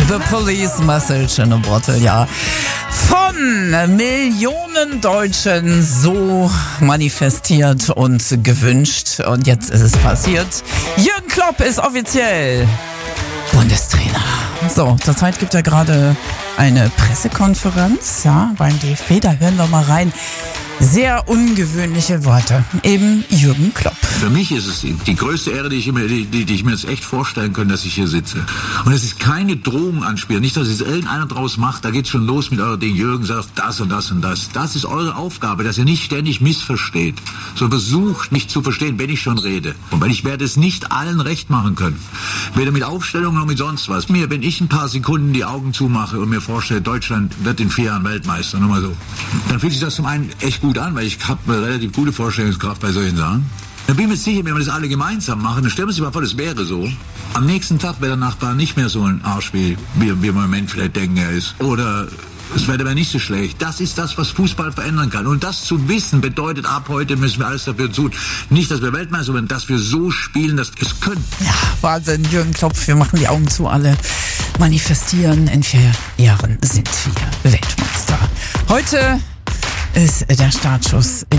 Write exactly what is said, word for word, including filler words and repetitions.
The Police Message in a Bottle, ja. Von Millionen Deutschen so manifestiert und gewünscht. Und jetzt ist es passiert. Jürgen Klopp ist offiziell Bundestrainer. So, zurzeit gibt er gerade eine Pressekonferenz, ja, beim D F B. Da hören wir mal rein. Sehr ungewöhnliche Worte. Eben Jürgen Klopp. Für mich ist es die größte Ehre, die ich, immer, die, die ich mir jetzt echt vorstellen kann, dass ich hier sitze. Und es ist keine Drohung anspielen. Nicht, dass es irgendeiner draus macht. Da geht's schon los mit eurem Ding. Jürgen sagt das und das und das. Das ist eure Aufgabe, dass ihr nicht ständig missversteht. Sondern versucht, mich zu verstehen, wenn ich schon rede. Und weil ich werde es nicht allen recht machen können. Weder mit Aufstellungen noch mit sonst was. Mir, wenn ich ein paar Sekunden die Augen zumache und mir vorstelle, Deutschland wird in vier Jahren Weltmeister, nur mal so, dann fühlt sich das zum einen echt gut an, weil ich habe eine relativ gute Vorstellungskraft bei solchen Sachen. Dann bin ich mir sicher, wenn wir das alle gemeinsam machen, dann stellen wir uns mal vor, das wäre so. Am nächsten Tag wäre der Nachbar nicht mehr so ein Arsch, wie wir im Moment vielleicht denken, er ist. Oder es wäre aber nicht so schlecht. Das ist das, was Fußball verändern kann. Und das zu wissen, bedeutet, ab heute müssen wir alles dafür tun. Nicht, dass wir Weltmeister werden, dass wir so spielen, dass wir es können. Ja, Wahnsinn, Jürgen Klopp, wir machen die Augen zu, alle manifestieren. In vier Jahren sind wir Weltmeister. Heute ist der Startschuss in